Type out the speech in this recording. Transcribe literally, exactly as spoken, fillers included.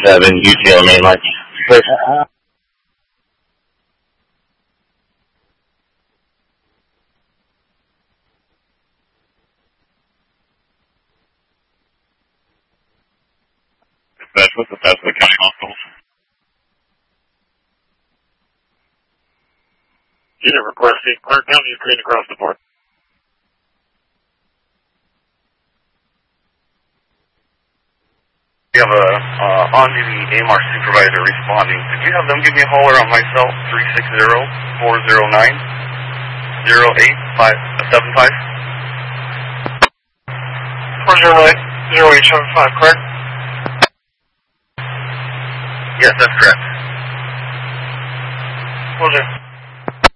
seven, U T L mainline. Wait, uh, That's what the best of county hospitals. Unit requesting Clark County screen across the board. We have a uh, on-duty A M R supervisor responding. Could you have them give me a holler on my cell, three six zero, four zero nine, zero eight five seven five? four zero nine, zero eight seven five, correct? Yes, that's correct. Will do.